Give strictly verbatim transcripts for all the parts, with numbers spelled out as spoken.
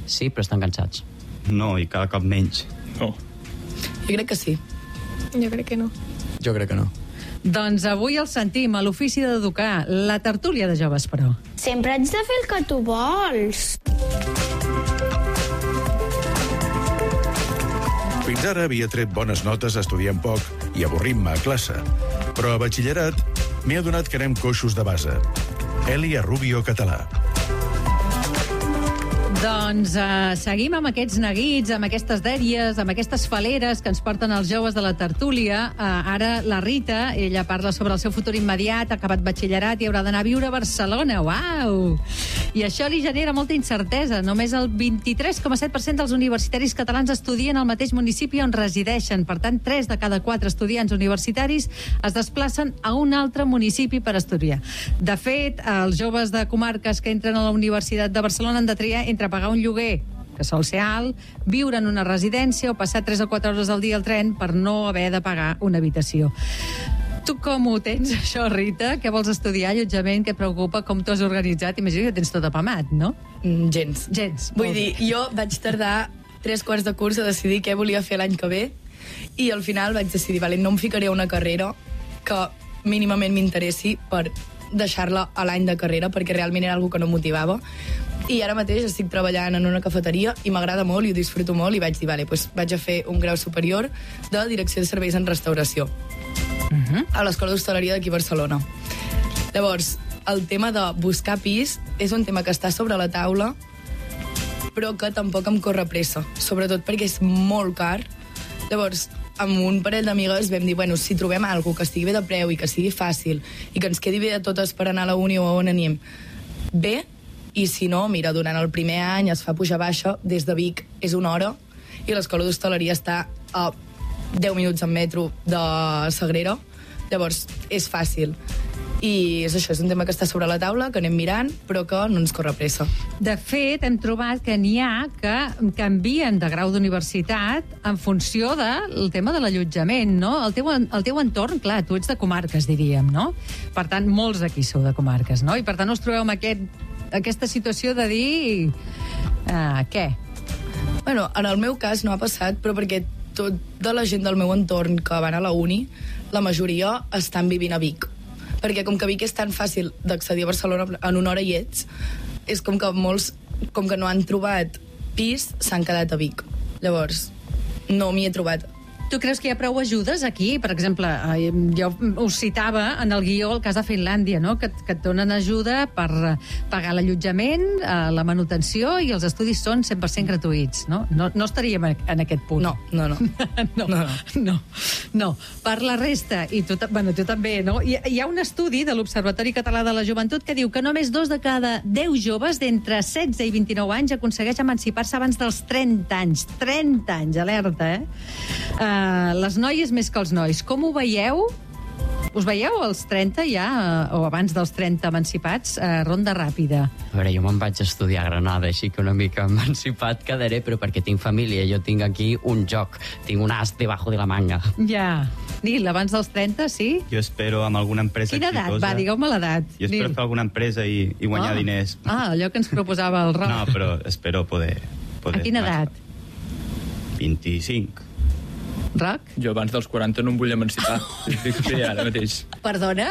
Sí, però estan cansats. No, i cada cop menys. No. Jo crec que sí. Jo crec que no. Jo crec que no. Doncs avui el sentim a l'Ofici d'Educar, la tertúlia de joves, però. Sempre haig de fer el que tu vols. Fins ara havia tret bones notes estudiant poc i avorrint-me a classe. Però a batxillerat m'he adonat que anem coixos de base. Elia Rubio Català. Doncs uh, seguim amb aquests neguits, amb aquestes dèries, amb aquestes faleres que ens porten els joves de la tertúlia. Uh, ara la Rita, ella parla sobre el seu futur immediat, ha acabat batxillerat i haurà d'anar a viure a Barcelona. Uau! I això li genera molta incertesa. Només el vint-i-tres coma set per cent dels universitaris catalans estudien al mateix municipi on resideixen. Per tant, tres de cada quatre estudiants universitaris es desplacen a un altre municipi per estudiar. De fet, els joves de comarques que entren a la Universitat de Barcelona han de triar entre pagar un lloguer que sol ser alt, viure en una residència o passar tres o quatre hores al dia al tren per no haver de pagar una habitació. Tu com ho tens, això, Rita? Què vols estudiar, allotjament? Què et preocupa? Com t'ho has organitzat? Imagino que tens tot apamat, no? Mm, gens. Gens. Vull dir, jo vaig tardar tres quarts de curs a decidir què volia fer l'any que ve i al final vaig decidir, vale, no em ficaré a una carrera que mínimament m'interessi per deixar-la a l'any de carrera, perquè realment era una que no em motivava. I ara mateix estic treballant en una cafeteria i m'agrada molt i ho disfruto molt i vaig dir, vale, doncs vaig a fer un grau superior de direcció de serveis en restauració uh-huh. a l'Escola d'Hostaleria d'aquí a Barcelona. Llavors, el tema de buscar pis és un tema que està sobre la taula, però que tampoc em corre pressa, sobretot perquè és molt car. Llavors, amb un parell d'amigues vam dir, bueno, si trobem alguna que estigui bé de preu i que sigui fàcil i que ens quedi bé a totes per anar a la uni o on anem, bé, i si no, mira, durant el primer any es fa puja-baixa, des de Vic és una hora i l'escola d'hostaleria està a deu minuts en metro de Sagrera, llavors és fàcil. I és això, és un tema que està sobre la taula, que anem mirant, però que no ens corre pressa. De fet, hem trobat que n'hi ha que canvien de grau d'universitat en funció del tema de l'allotjament, no? El teu, el teu entorn, clar, tu ets de comarques, diríem, no? Per tant, molts d'aquí sou de comarques, no? I per tant us trobeu amb aquest, aquesta situació de dir... Uh, què? Bueno, en el meu cas no ha passat, però perquè tota la gent del meu entorn que van a la uni, la majoria estan vivint a Vic. Perquè com que Vic és tan fàcil d'accedir a Barcelona en una hora i ets, és com que molts, com que no han trobat pis, s'han quedat a Vic. Llavors, no m'hi he trobat. Tu creus que hi ha prou ajudes aquí? Per exemple, jo us citava en el guió el cas de Finlàndia, no? que, que et donen ajuda per pagar l'allotjament, la manutenció i els estudis són cent per cent gratuïts. No, no, no estaríem en aquest punt. No, no, no. no, no, no, no. Per la resta, i tu, bueno, tu també, no? Hi, hi ha un estudi de l'Observatori Català de la Joventut que diu que només dos de cada deu joves d'entre setze i vint-i-nou anys aconsegueix emancipar-se abans dels trenta anys. trenta anys, alerta, eh? Uh, les noies més que els nois. Com ho veieu? Us veieu als trenta ja, o abans dels trenta emancipats? Uh, ronda ràpida. A veure, jo me'n vaig estudiar a Granada, així que una mica emancipat quedaré, però perquè tinc família. Jo tinc aquí un joc, tinc un as debajo de la manga. Ja. Nil, abans dels trenta, sí? Jo espero amb alguna empresa Quina edat? exitosa. Va, digueu-me l'edat. Jo espero Nil. fer alguna empresa i, i guanyar ah. diners. Ah, allò que ens proposava el Roc. No, però espero poder... poder A quina edat? vint-i-cinc. Roc? Jo abans dels quaranta no em vull emancipar. Sí, ara mateix. Perdona?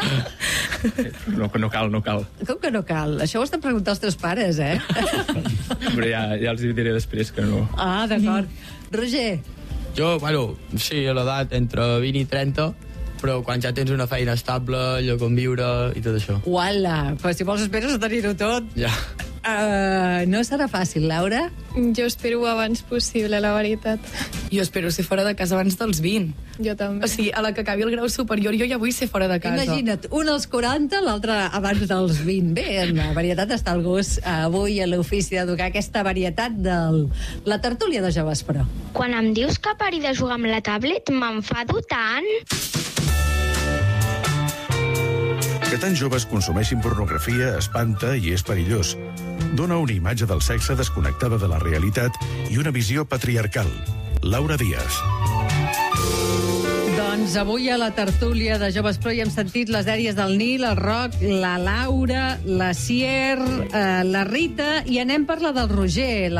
No, no cal, no cal. Com que no cal? Això ho estan preguntant els teus pares, eh? Però ja, ja els diré després que no. Ah, d'acord. Roger? Jo, bueno, sí, a l'edat entre vint i trenta, però quan ja tens una feina estable, lloc on viure i tot això. Uala, però si vols esperes a tenir-ho tot. Ja. Uh, no serà fàcil, Laura? Jo espero abans possible, la veritat. Jo espero ser fora de casa abans dels vint. Jo també. O sigui, a la que acabi el grau superior jo ja vull ser fora de casa. Imagina't, un als quaranta, l'altre abans dels vint. Bé, en la varietat està el gust avui a l'Ofici d'Educar, aquesta varietat de la tertúlia de joves, però. Quan em dius que pari de jugar amb la tablet, m'enfado tant. Que tants joves consumeixin pornografia espanta i és perillós. Dona una imatge del sexe desconnectada de la realitat i una visió patriarcal. Laura Díaz. Doncs avui a la tertúlia de Joves Pro hi hem sentit les dèries del Nil, el Roc, la Laura, la Sier, eh, la Rita, i anem per la del Roger.